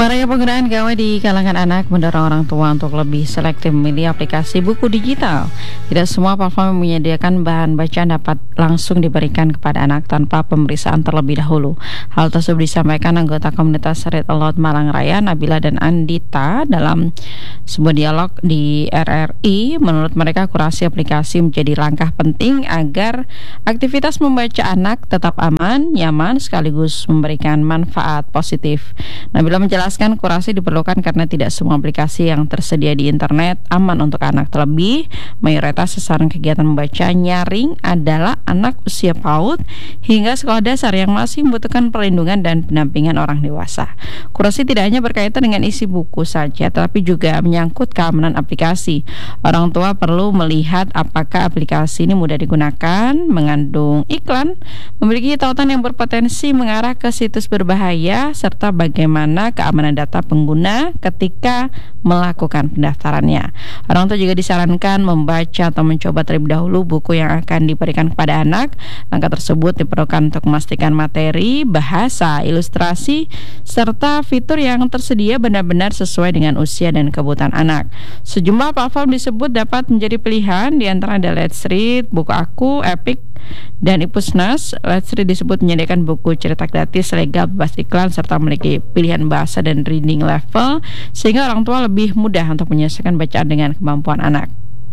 Maraknya penggunaan gawai di kalangan anak mendorong orang tua untuk lebih selektif memilih aplikasi buku digital. Tidak semua platform yang menyediakan bahan bacaan dapat langsung diberikan kepada anak tanpa pemeriksaan terlebih dahulu. Hal tersebut disampaikan anggota komunitas Read Aloud Malang Raya, Nabila dan Andita, dalam sebuah dialog di RRI. Menurut mereka, kurasi aplikasi menjadi langkah penting agar aktivitas membaca anak tetap aman, nyaman, sekaligus memberikan manfaat positif. Nabila menjelaskan kurasi diperlukan karena tidak semua aplikasi yang tersedia di internet aman untuk anak. Terlebih, mayoritas sasaran kegiatan membaca nyaring adalah anak usia PAUD hingga sekolah dasar yang masih membutuhkan perlindungan dan pendampingan orang dewasa. Kurasi tidak hanya berkaitan dengan isi buku saja, tetapi juga menyangkut keamanan aplikasi. Orang tua perlu melihat apakah aplikasi ini mudah digunakan, mengandung iklan, memiliki tautan yang berpotensi mengarah ke situs berbahaya, serta bagaimana keamanan data pengguna ketika melakukan pendaftarannya. Orang tua juga disarankan membaca atau mencoba terlebih dahulu buku yang akan diberikan kepada anak. Langkah tersebut diperlukan untuk memastikan materi, bahasa, ilustrasi, serta fitur yang tersedia benar-benar sesuai dengan usia dan kebutuhan anak. Sejumlah platform disebut dapat menjadi pilihan, di antara ada Let's Read, Buku Aku, Epic, dan Ipusnas. Let's Read disebut menyediakan buku cerita gratis, legal, bebas iklan, serta memiliki pilihan bahasa dan reading level, sehingga orang tua lebih mudah untuk menyelesaikan bacaan dengan kemampuan anak.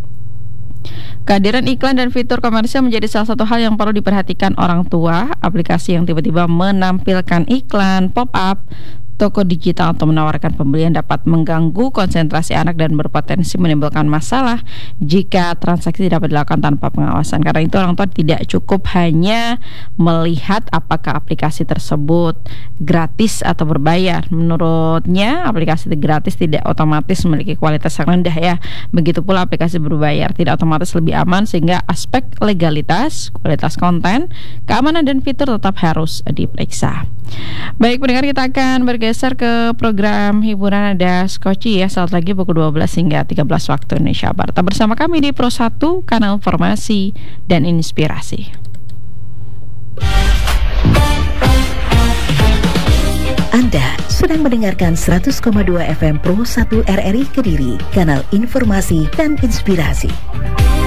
Kehadiran iklan dan fitur komersial menjadi salah satu hal yang perlu diperhatikan orang tua. Aplikasi yang tiba-tiba menampilkan iklan, pop-up, toko digital atau menawarkan pembelian dapat mengganggu konsentrasi anak dan berpotensi menimbulkan masalah jika transaksi dapat dilakukan tanpa pengawasan. Karena itu orang tua tidak cukup hanya melihat apakah aplikasi tersebut gratis atau berbayar. Menurutnya, aplikasi gratis tidak otomatis memiliki kualitas yang rendah ya. Begitu pula aplikasi berbayar tidak otomatis lebih aman, sehingga aspek legalitas, kualitas konten, keamanan dan fitur tetap harus diperiksa. Baik pendengar, kita akan bergeser ke program hiburan. Ada Skoci ya, saat lagi pukul 12 hingga 13 waktu Indonesia Barat. Tetap bersama kami di Pro 1, kanal informasi dan inspirasi. Anda sedang mendengarkan 100,2 FM Pro 1 RRI Kediri, kanal informasi dan inspirasi.